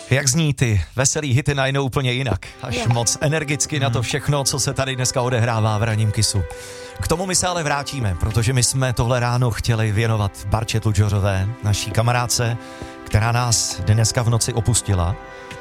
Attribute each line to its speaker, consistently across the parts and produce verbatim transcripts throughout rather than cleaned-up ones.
Speaker 1: Jak zní ty veselý hity najednou úplně jinak. Až yeah. moc energicky na to všechno, co se tady dneska odehrává v ranním Kissu. K tomu my se ale vrátíme, protože my jsme tohle ráno chtěli věnovat Barče Tlučořové, naší kamarádce, která nás dneska v noci opustila.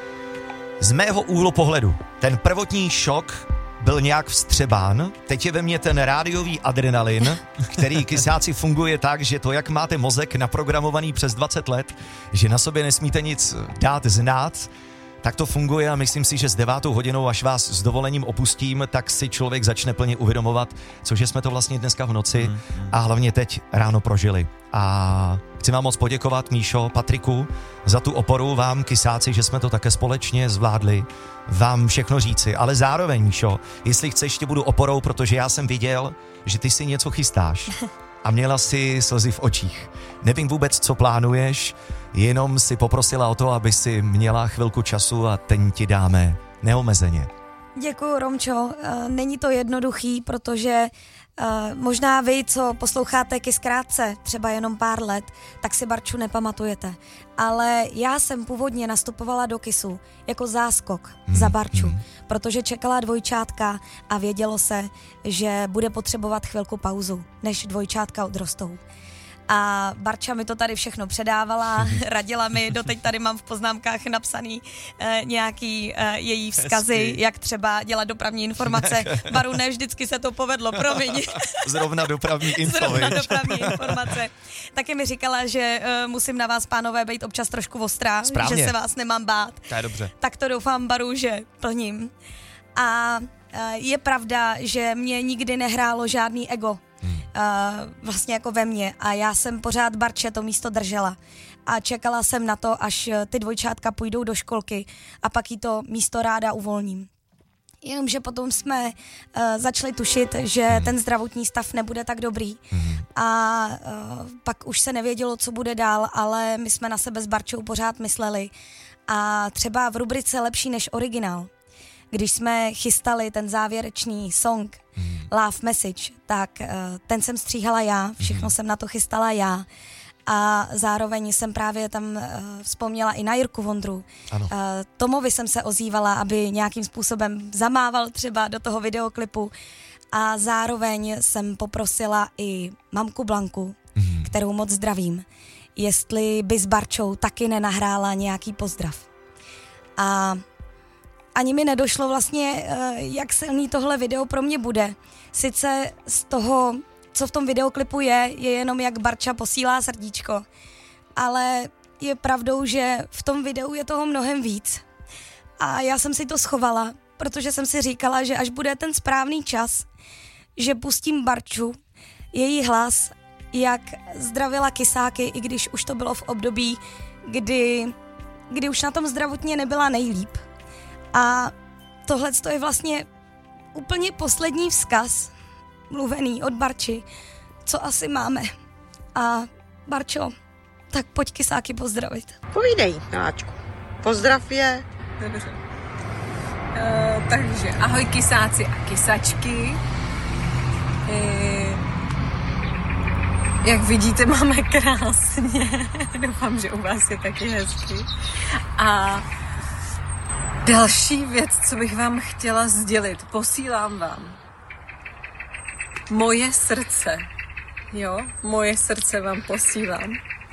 Speaker 1: Z mého úhlu pohledu, ten prvotní šok byl nějak vstřebán. Teď je ve mně ten rádiový adrenalin, který Kissáci funguje tak, že to, jak máte mozek naprogramovaný přes dvacet let, že na sobě nesmíte nic dát znát, tak to funguje a myslím si, že s devátou hodinou, až vás s dovolením opustím, tak si člověk začne plně uvědomovat, cože jsme to vlastně dneska v noci mm, mm. a hlavně teď ráno prožili. A chci vám moc poděkovat, Míšo, Patriku, za tu oporu, vám, Kissáci, že jsme to také společně zvládli, vám všechno říci, ale zároveň, Míšo, jestli chceš, tě budu oporou, protože já jsem viděl, že ty si něco chystáš a měla si slzy v očích. Nevím vůbec, co plánuješ, jenom si poprosila o to, aby si měla chvilku času a ten ti dáme neomezeně.
Speaker 2: Děkuju, Romčo. Není to jednoduchý, protože Uh, možná vy, co posloucháte Kiss krátce, třeba jenom pár let, tak si Barču nepamatujete. Ale já jsem původně nastupovala do Kissu jako záskok hmm. za Barču, hmm. protože čekala dvojčátka a vědělo se, že bude potřebovat chvilku pauzu, než dvojčátka odrostou. A Barča mi to tady všechno předávala, radila mi, doteď tady mám v poznámkách napsaný eh, nějaký eh, její vzkazy, Hezky. Jak třeba dělat dopravní informace. Baru, ne vždycky se to povedlo, promiň.
Speaker 1: Zrovna dopravní info.
Speaker 2: Zrovna dopravní informace. Taky mi říkala, že uh, musím na vás, pánové, být občas trošku ostrá,
Speaker 1: Správně.
Speaker 2: Že se vás nemám bát.
Speaker 1: To je dobře.
Speaker 2: Tak to doufám, Baru, že plním. A uh, je pravda, že mě nikdy nehrálo žádný ego. Uh, vlastně jako ve mně a já jsem pořád Barče to místo držela a čekala jsem na to, až ty dvojčátka půjdou do školky a pak jí to místo ráda uvolním. Jenomže potom jsme uh, začali tušit, že ten zdravotní stav nebude tak dobrý a uh, pak už se nevědělo, co bude dál, ale my jsme na sebe s Barčou pořád mysleli a třeba v rubrice Lepší než originál, když jsme chystali ten závěrečný song hmm. Love Message, tak uh, ten jsem stříhala já, všechno hmm. jsem na to chystala já a zároveň jsem právě tam uh, vzpomněla i na Jirku Vondru. Uh, Tomovi jsem se ozývala, aby nějakým způsobem zamával třeba do toho videoklipu a zároveň jsem poprosila i mamku Blanku, hmm. kterou moc zdravím, jestli by s Barčou taky nenahrála nějaký pozdrav. A ani mi nedošlo vlastně, jak silný tohle video pro mě bude. Sice z toho, co v tom videoklipu je, je jenom jak Barča posílá srdíčko. Ale je pravdou, že v tom videu je toho mnohem víc. A já jsem si to schovala, protože jsem si říkala, že až bude ten správný čas, že pustím Barču, její hlas, jak zdravila Kissáky, i když už to bylo v období, kdy, kdy už na tom zdravotně nebyla nejlíp. A tohle je vlastně úplně poslední vzkaz, mluvený od Barči, co asi máme. A Barčo, tak pojď Kissáky pozdravit.
Speaker 3: Povídej, miláčku. Pozdrav je.
Speaker 4: Dobře. Uh, takže ahoj Kissáci a Kisačky. Uh, jak vidíte, máme krásně. Doufám, že u vás je taky hezky. A další věc, co bych vám chtěla sdělit, posílám vám moje srdce. Jo, moje srdce vám posílám.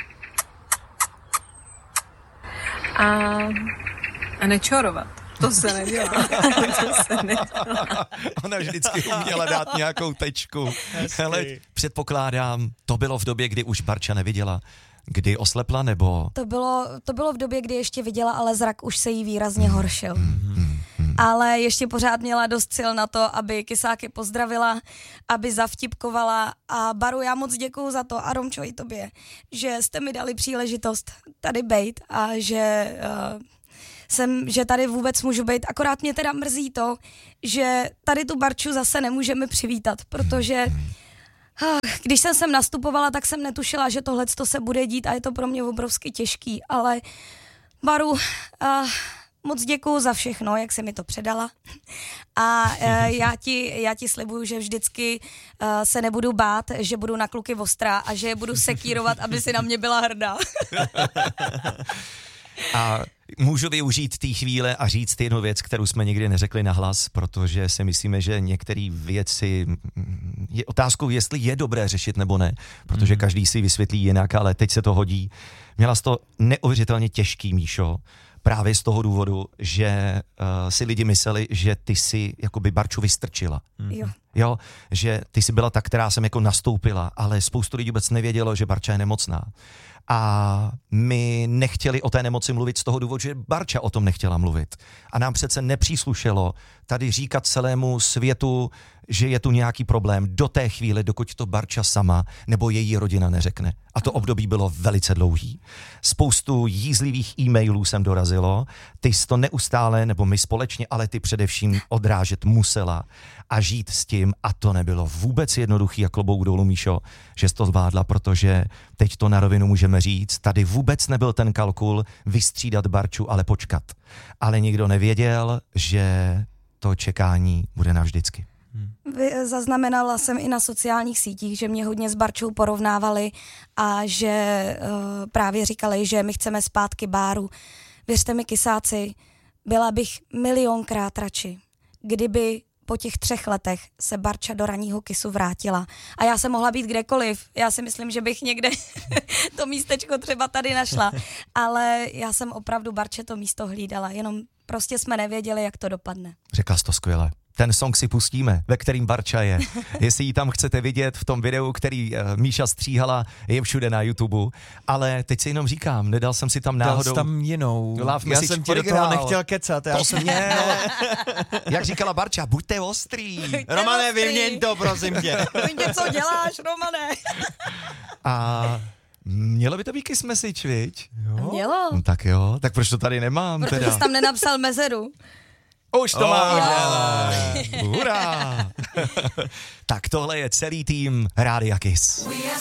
Speaker 4: A, a nečorovat. To se nedělá. To se nedělá.
Speaker 1: Ona vždycky uměla dát nějakou tečku. Hele, předpokládám, to bylo v době, kdy už Barča neviděla. Kdy oslepla, nebo?
Speaker 2: To bylo, to bylo v době, kdy ještě viděla, ale zrak už se jí výrazně horšil. Mm, mm, ale ještě pořád měla dost sil na to, aby Kissáky pozdravila, aby zavtipkovala a Baru, já moc děkuju za to a Romčo i tobě, že jste mi dali příležitost tady bejt a že, uh, jsem, že tady vůbec můžu bejt. Akorát mě teda mrzí to, že tady tu Barču zase nemůžeme přivítat, protože když jsem sem nastupovala, tak jsem netušila, že tohleto se bude dít a je to pro mě obrovsky těžký, ale Baru, uh, moc děkuju za všechno, jak jsi mi to předala a uh, já, ti, já ti slibuju, že vždycky uh, se nebudu bát, že budu na kluky ostrá a že je budu sekírovat, aby si na mě byla hrdá.
Speaker 1: A můžu využít té chvíle a říct jednu věc, kterou jsme nikdy neřekli nahlas, protože si myslíme, že některé věci je otázkou, jestli je dobré řešit nebo ne, protože každý si vysvětlí jinak, ale teď se to hodí. Měla jsi to neuvěřitelně těžký, Míšo, právě z toho důvodu, že uh, si lidi mysleli, že ty si jakoby Barču vystrčila.
Speaker 2: Jo.
Speaker 1: Jo, že ty jsi byla ta, která jsem jako nastoupila, ale spoustu lidí vůbec nevědělo, že Barča je nemocná. A my nechtěli o té nemoci mluvit z toho důvodu, že Barča o tom nechtěla mluvit. A nám přece nepříslušelo tady říkat celému světu, že je tu nějaký problém do té chvíle, dokud to Barča sama nebo její rodina neřekne. A to období bylo velice dlouhý. Spoustu jízlivých e-mailů jsem dorazilo, ty jsi to neustále, nebo my společně, ale ty především odrážet musela a žít s tím. A to nebylo vůbec jednoduchý a klobouk dolů, Míšo, že jsi to zvládla, protože teď to na rovinu můžeme říct, tady vůbec nebyl ten kalkul vystřídat Barču, ale počkat. Ale nikdo nevěděl, že to čekání bude navždycky.
Speaker 2: Zaznamenala jsem i na sociálních sítích, že mě hodně s Barčou porovnávali a že uh, právě říkali, že my chceme zpátky Báru. Věřte mi, kysáci, byla bych milionkrát radši, kdyby po těch třech letech se Barča do ranního Kissu vrátila. A já jsem mohla být kdekoliv. Já si myslím, že bych někde to místečko třeba tady našla. Ale já jsem opravdu Barče to místo hlídala, jenom prostě jsme nevěděli, jak to dopadne.
Speaker 1: Řekla jsi to skvěle. Ten song si pustíme, ve kterým Barča je. Jestli ji tam chcete vidět v tom videu, který uh, Míša stříhala, je všude na YouTube. Ale teď si jenom říkám, nedal jsem si tam náhodou...
Speaker 5: Dal jsi tam jinou. Já jsem ti do toho nechtěl kecat. Já
Speaker 1: to
Speaker 5: jsem
Speaker 1: měl. Jak říkala Barča, buďte ostrý.
Speaker 2: Buďte
Speaker 5: Romane,
Speaker 2: ostrý.
Speaker 5: vyměň to, prosím tě.
Speaker 2: Vyměň, co děláš, Romane?
Speaker 1: A mělo by to být kiss message, viď?
Speaker 2: Mělo.
Speaker 1: No, tak jo, tak proč to tady nemám
Speaker 2: Protože
Speaker 1: teda?
Speaker 2: jsi tam nenapsal mezeru.
Speaker 1: Už to
Speaker 5: Oh,
Speaker 1: máš,
Speaker 5: jo.
Speaker 1: ale. Hurá. Tak tohle je celý tým Rádia Kiss.
Speaker 6: We are